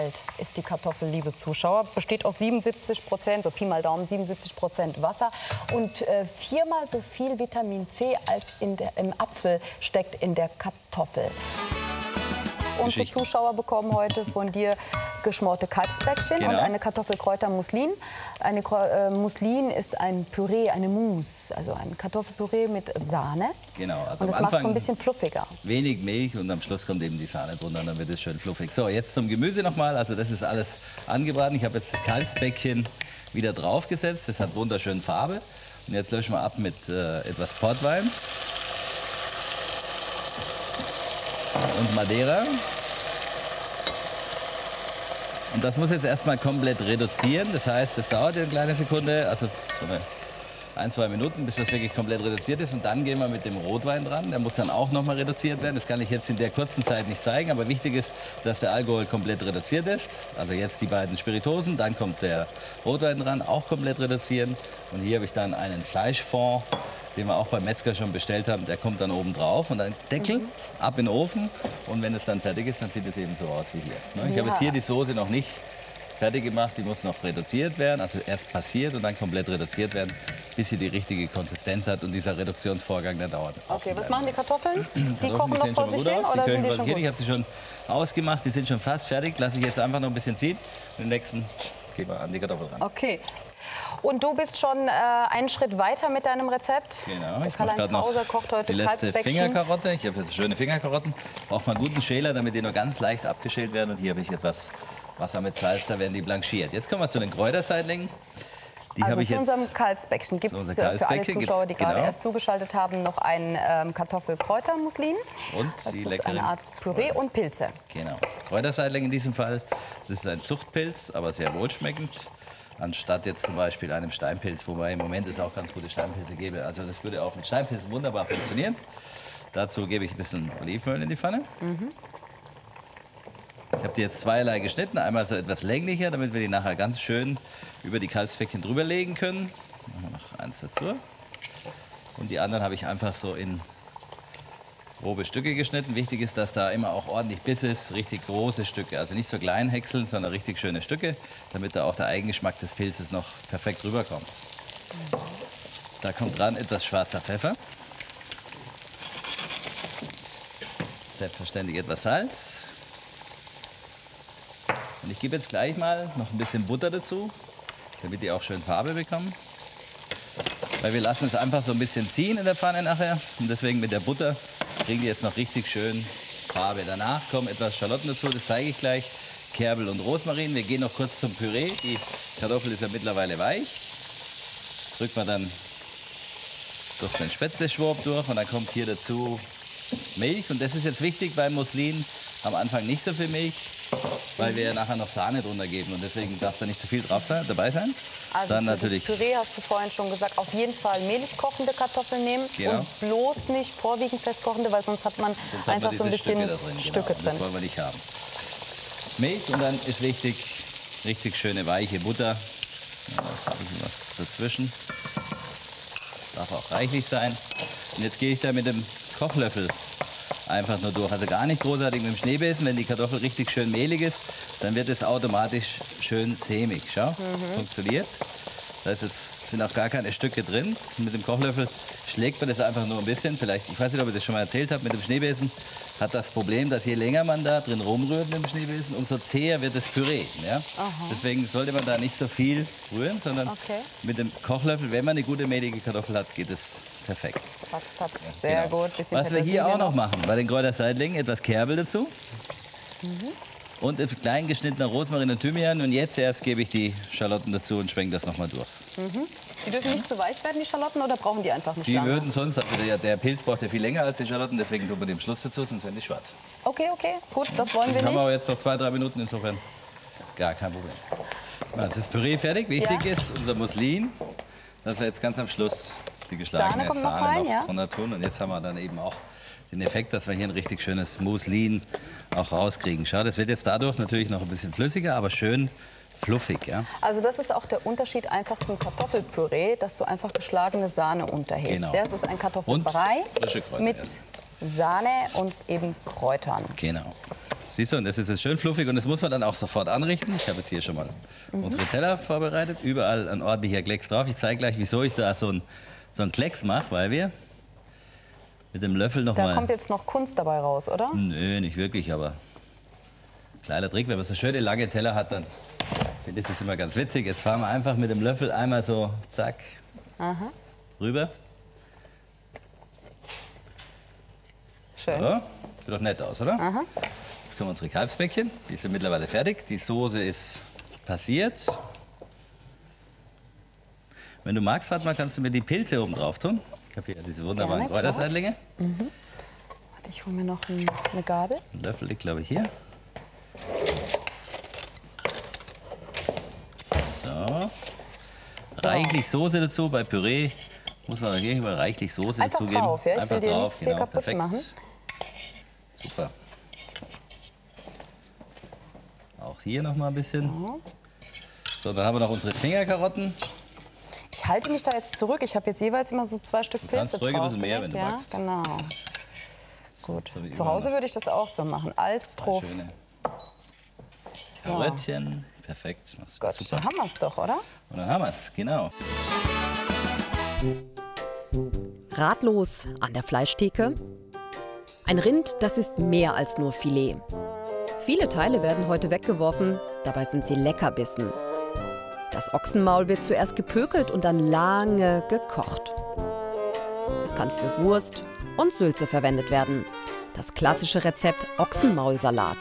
Ist die Kartoffel, liebe Zuschauer, besteht aus 77%, so Pi mal Daumen, 77% Wasser und 4-mal so viel Vitamin C als im Apfel steckt in der Kartoffel. Unsere Zuschauer bekommen heute von dir geschmorte Kalbsbäckchen und eine Kartoffelkräuter-Muslin. Eine Muslin ist ein Püree, eine Mousse, also ein Kartoffelpüree mit Sahne. Genau. Also und das macht es so ein bisschen fluffiger. Wenig Milch und am Schluss kommt eben die Sahne drunter, dann wird es schön fluffig. So, jetzt zum Gemüse nochmal. Also das ist alles angebraten. Ich habe jetzt das Kalbsbäckchen wieder draufgesetzt. Das hat wunderschöne Farbe. Und jetzt löschen wir ab mit etwas Portwein. Und Madeira. Und das muss jetzt erstmal komplett reduzieren. Das heißt, das dauert eine kleine Sekunde, also so 1-2 Minuten, bis das wirklich komplett reduziert ist. Und dann gehen wir mit dem Rotwein dran. Der muss dann auch noch mal reduziert werden. Das kann ich jetzt in der kurzen Zeit nicht zeigen. Aber wichtig ist, dass der Alkohol komplett reduziert ist. Also jetzt die beiden Spiritosen, dann kommt der Rotwein dran, auch komplett reduzieren. Und hier habe ich dann einen Fleischfond, den wir auch beim Metzger schon bestellt haben, der kommt dann oben drauf und dann Deckel ab in den Ofen und wenn es dann fertig ist, dann sieht es eben so aus wie hier. Ich habe jetzt hier die Soße noch nicht fertig gemacht, die muss noch reduziert werden, also erst passiert und dann komplett reduziert werden, bis sie die richtige Konsistenz hat und dieser Reduktionsvorgang, der dauert. Okay, was machen die Kartoffeln? Die kochen noch vor sich hin oder sind die schon gut? Ich habe sie schon ausgemacht, die sind schon fast fertig, lasse ich jetzt einfach noch ein bisschen ziehen und den nächsten gehen wir an die Kartoffeln ran. Okay. Und du bist schon einen Schritt weiter mit deinem Rezept. Genau, ich mache gerade noch die letzte Fingerkarotte. Ich habe jetzt schöne Fingerkarotten. Braucht man einen guten Schäler, damit die nur ganz leicht abgeschält werden. Und hier habe ich etwas Wasser mit Salz, da werden die blanchiert. Jetzt kommen wir zu den Kräuterseitlingen. Die also habe ich zu jetzt unserem Kalbsbäckchen gibt es für alle Zuschauer, die gerade erst zugeschaltet haben, noch ein Kartoffelkräutermuslin. Und das die ist eine Art Püree und Pilze. Genau, Kräuterseitling in diesem Fall. Das ist ein Zuchtpilz, aber sehr wohlschmeckend. Anstatt jetzt zum Beispiel einem Steinpilz, wobei im Moment es auch ganz gute Steinpilze gäbe. Also das würde auch mit Steinpilzen wunderbar funktionieren. Dazu gebe ich ein bisschen Olivenöl in die Pfanne. Ich habe die jetzt zweierlei geschnitten. Einmal so etwas länglicher, damit wir die nachher ganz schön über die Kalbsbäckchen drüber legen können. Machen wir noch eins dazu. Und die anderen habe ich einfach so in grobe Stücke geschnitten. Wichtig ist, dass da immer auch ordentlich Biss ist, richtig große Stücke. Also nicht so klein häckseln, sondern richtig schöne Stücke, damit da auch der Eigengeschmack des Pilzes noch perfekt rüberkommt. Da kommt dran etwas schwarzer Pfeffer. Selbstverständlich etwas Salz. Und ich gebe jetzt gleich mal noch ein bisschen Butter dazu, damit die auch schön Farbe bekommen. Weil wir lassen es einfach so ein bisschen ziehen in der Pfanne nachher. Und deswegen mit der Butter kriegen die jetzt noch richtig schön Farbe. Danach kommen etwas Schalotten dazu, das zeige ich gleich. Kerbel und Rosmarin. Wir gehen noch kurz zum Püree. Die Kartoffel ist ja mittlerweile weich. Drückt man dann durch den Spätzleschwurb durch und dann kommt hier dazu Milch. Und das ist jetzt wichtig beim Muslin. Am Anfang nicht so viel Milch, weil wir ja nachher noch Sahne drunter geben. Und deswegen darf da nicht zu viel dabei sein. Also dann für natürlich das Püree hast du vorhin schon gesagt, auf jeden Fall mehlig kochende Kartoffeln nehmen und bloß nicht vorwiegend festkochende, weil sonst hat man einfach so ein bisschen Stücke drin. Das wollen wir nicht haben. Milch und dann ist wichtig, richtig schöne weiche Butter. Ja, da ist was dazwischen. Darf auch reichlich sein. Und jetzt gehe ich da mit dem Kochlöffel einfach nur durch. Also gar nicht großartig mit dem Schneebesen. Wenn die Kartoffel richtig schön mehlig ist, dann wird es automatisch schön sämig. Schau, funktioniert. Das heißt, es sind auch gar keine Stücke drin. Mit dem Kochlöffel schlägt man das einfach nur ein bisschen. Vielleicht, ich weiß nicht, ob ich das schon mal erzählt habe, mit dem Schneebesen hat das Problem, dass je länger man da drin rumrührt mit dem Schneebesen, umso zäher wird das Püree. Ja? Deswegen sollte man da nicht so viel rühren, sondern mit dem Kochlöffel, wenn man eine gute mehlige Kartoffel hat, geht es perfekt. Fatz, fatz. Sehr gut. Bisschen was wir hier auch noch machen, bei den Kräuterseitlingen, etwas Kerbel dazu. Und klein geschnittener Rosmarin und Thymian. Und jetzt erst gebe ich die Schalotten dazu und schwenke das nochmal durch. Die dürfen nicht zu weich werden, die Schalotten, oder brauchen die einfach nicht Die lange? würden sonst, also der Pilz braucht ja viel länger als die Schalotten, deswegen tun wir den Schluss dazu, sonst werden die schwarz. Okay, okay, gut, das wollen wir nicht. Haben wir aber jetzt noch 2-3 Minuten, insofern gar kein Problem. Jetzt ist Püree fertig. Wichtig ist unser Muslin, dass wir jetzt ganz am Schluss die geschlagene Sahne noch drunter tun. Und jetzt haben wir dann eben auch den Effekt, dass wir hier ein richtig schönes Muslin auch rauskriegen. Schau, das wird jetzt dadurch natürlich noch ein bisschen flüssiger, aber schön fluffig. Ja? Also das ist auch der Unterschied einfach zum Kartoffelpüree, dass du einfach geschlagene Sahne unterhebst. Genau. Ja, es ist ein Kartoffelbrei mit Sahne und eben Kräutern. Genau. Siehst du, und das ist jetzt schön fluffig und das muss man dann auch sofort anrichten. Ich habe jetzt hier schon mal unsere Teller vorbereitet. Überall ein ordentlicher Klecks drauf. Ich zeige gleich, wieso ich da so einen Klecks mache, weil wir mit dem Löffel noch mal... Da kommt jetzt noch Kunst dabei raus, oder? Nö, nicht wirklich, aber kleiner Trick. Wenn man so schöne lange Teller hat, dann finde ich das immer ganz witzig. Jetzt fahren wir einfach mit dem Löffel einmal so, zack, rüber. Schön. So, sieht doch nett aus, oder? Aha. Jetzt kommen unsere Kalbsbäckchen. Die sind mittlerweile fertig. Die Soße ist passiert. Wenn du magst, Fatma, kannst du mir die Pilze oben drauf tun. Ich habe hier diese wunderbaren Gerne, klar. Kräuterseitlinge. Warte, ich hole mir noch eine Gabel. Ein Löffel liegt, glaube ich, hier. So. Reichlich Soße dazu. Bei Püree muss man dagegen mal reichlich Soße Einfach dazugeben. drauf, ja? Ich will dir nichts hier genau, kaputt perfekt. machen. Super. Auch hier noch mal ein bisschen. So, dann haben wir noch unsere Fingerkarotten. Ich halte mich da jetzt zurück. Ich habe jetzt jeweils immer so 2 Stück Pilze kannst ruhig ein bisschen mehr, draufgelegt, wenn du ja, magst. Genau. Gut. So wie Zu immer Hause noch. würde ich das auch so machen. Als Truff. Schöne So. Karöttchen. Perfekt. Das ist Gott, super. da haben wir es doch, oder? Und dann haben wir es, genau. Ratlos an der Fleischtheke? Ein Rind, das ist mehr als nur Filet. Viele Teile werden heute weggeworfen, dabei sind sie Leckerbissen. Das Ochsenmaul wird zuerst gepökelt und dann lange gekocht. Es kann für Wurst und Sülze verwendet werden. Das klassische Rezept Ochsenmaulsalat.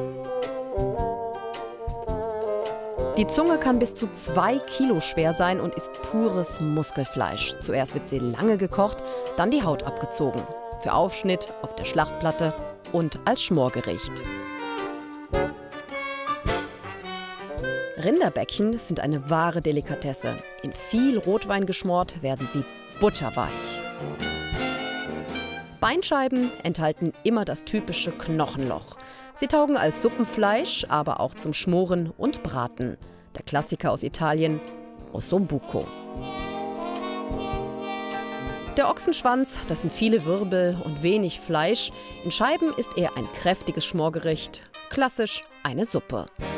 Die Zunge kann bis zu 2 Kilo schwer sein und ist pures Muskelfleisch. Zuerst wird sie lange gekocht, dann die Haut abgezogen. Für Aufschnitt auf der Schlachtplatte und als Schmorgericht. Rinderbäckchen sind eine wahre Delikatesse. In viel Rotwein geschmort werden sie butterweich. Beinscheiben enthalten immer das typische Knochenloch. Sie taugen als Suppenfleisch, aber auch zum Schmoren und Braten. Der Klassiker aus Italien, Ossobuco. Der Ochsenschwanz, das sind viele Wirbel und wenig Fleisch. In Scheiben ist er ein kräftiges Schmorgericht, klassisch eine Suppe.